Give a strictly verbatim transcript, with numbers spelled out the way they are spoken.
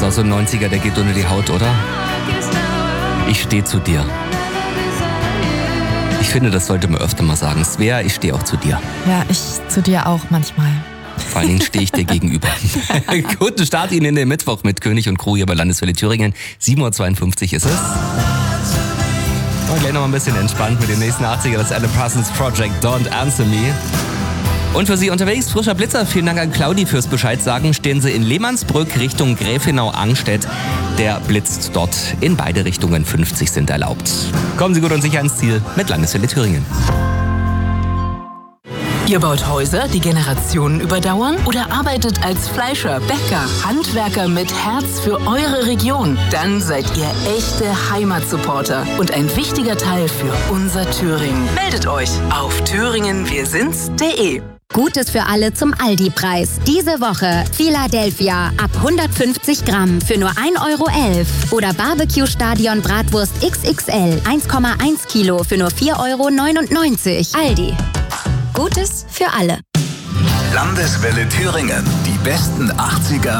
ist auch so ein neunziger, der geht unter die Haut, oder? Ich stehe zu dir. Ich finde, das sollte man öfter mal sagen. Svea, ich stehe auch zu dir. Ja, ich zu dir auch manchmal. Vor allen Dingen stehe ich dir gegenüber. Guten Start Ihnen in den Mittwoch mit König und Crew hier bei Landeswelle Thüringen. sieben Uhr zweiundfünfzig ist es. Und gleich noch mal ein bisschen entspannt mit dem nächsten achtziger, das Alan Parsons Project Don't Answer Me. Und für Sie unterwegs, frischer Blitzer. Vielen Dank an Claudi fürs Bescheid sagen. Stehen Sie in Lehmannsbrück Richtung Gräfenau-Angstedt. Der blitzt dort in beide Richtungen. fünfzig sind erlaubt. Kommen Sie gut und sicher ans Ziel mit Landeswelle Thüringen. Ihr baut Häuser, die Generationen überdauern? Oder arbeitet als Fleischer, Bäcker, Handwerker mit Herz für eure Region? Dann seid ihr echte Heimatsupporter und ein wichtiger Teil für unser Thüringen. Meldet euch auf thüringen wir sind's punkt de. Gutes für alle zum Aldi-Preis. Diese Woche Philadelphia ab hundertfünfzig Gramm für nur ein Euro elf. Oder Barbecue Stadion Bratwurst X X L eins Komma eins Kilo für nur vier Euro neunundneunzig. Aldi. Gutes für alle. Landeswelle Thüringen. Die besten achtziger